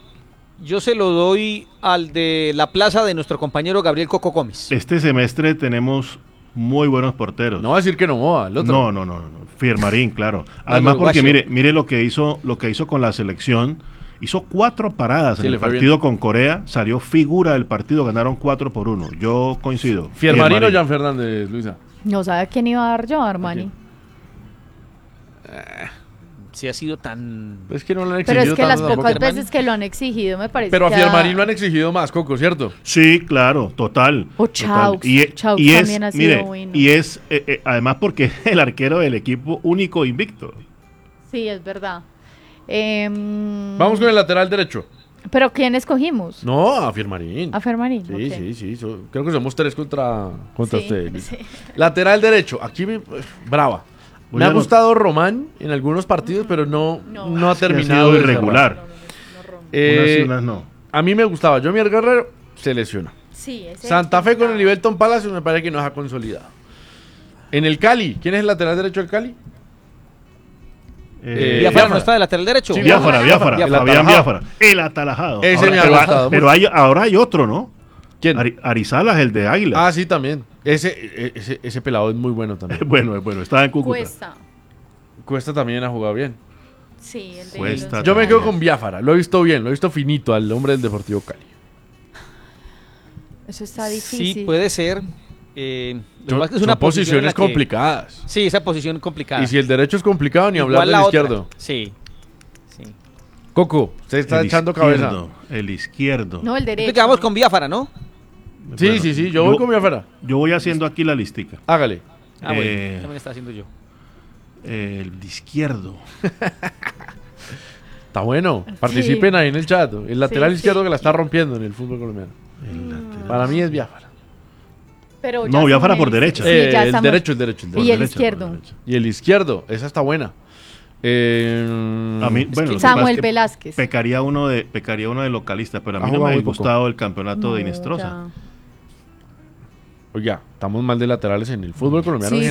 doy al de la plaza de nuestro compañero Gabriel Coco Gómez. Este semestre tenemos muy buenos porteros. No va a decir que no, el otro. No. Fiermarín, claro. Además porque mire lo que hizo con la selección. Hizo 4 paradas en el partido con Corea, salió figura del partido, ganaron 4-1. Yo coincido. ¿Fiermarín o Jan Fernández, Luisa? No sabe a quién iba a dar yo, Armani. Si ha sido tan... Es que no lo han exigido. Pero es que las tampoco. pocas veces que lo han exigido me parece Pero que a Fiermarín lo han exigido más, Coco, ¿cierto? Sí, claro, total. O Chaux. Chaux también ha sido bueno. Y es, además porque es el arquero del equipo único invicto. Sí, es verdad. Vamos con el lateral derecho. ¿Pero quién escogimos? No, a Fiermarín. A Fiermarín, Sí. Creo que somos 3 contra ustedes. Sí. Lateral derecho. Aquí, brava. Me ha gustado Román en algunos partidos, pero no ha terminado. Ha sido irregular. Unas no. A mí me gustaba. Jomier Guerrero se lesionó. Sí, Santa Fe con el Livelton Palacios me parece que no se ha consolidado. En el Cali, ¿quién es el lateral derecho del Cali? Biafara no está de lateral derecho. Sí, Biafara. Fabián Biafara. El atalajado. Pero ahora hay otro, ¿no? ¿Quién? Arizalas, el de Águila. Sí, también. Ese pelado es muy bueno también. Es bueno. Estaba en Cúcuta. Cuesta también ha jugado bien. Sí, el de Cuesta. Yo me quedo con Biafara. Lo he visto bien, lo he visto finito al hombre del Deportivo Cali. Eso está difícil. Sí, puede ser. Son posiciones complicadas. Sí, esa posición complicada. Y si el derecho es complicado, ni hablar del izquierdo. Sí. Coco, usted está echando cabeza. El izquierdo. No, el derecho. Quedamos con Biafara, ¿no? Sí, yo voy con Biafara. Yo voy haciendo aquí la listica. Hágale. Bueno, también está haciendo yo. El izquierdo. Está bueno. Participen ahí en el chat. El lateral izquierdo que la está rompiendo en el fútbol colombiano. Para mí es Biafara. Pero Biafara por derecha. El derecho. Y el izquierdo. Y el izquierdo, esa está buena. A mí, Samuel Velázquez. Pecaría uno de localista, pero a mí no me ha gustado el campeonato de Inestrosa. Oiga, estamos mal de laterales en el fútbol colombiano. Sí,